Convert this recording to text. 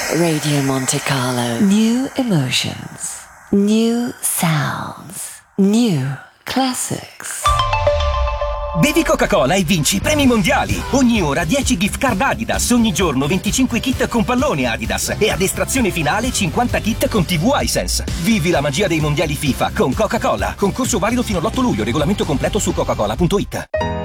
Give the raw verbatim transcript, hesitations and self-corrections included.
Radio Monte Carlo. New emotions. New sounds. New classics. Bevi Coca-Cola e vinci premi mondiali. Ogni ora dieci gift card Adidas, ogni giorno venticinque kit con pallone Adidas e ad estrazione finale cinquanta kit con tivù iSense. Vivi la magia dei mondiali FIFA con Coca-Cola. Concorso valido fino all'otto luglio, regolamento completo su coca cola punto it.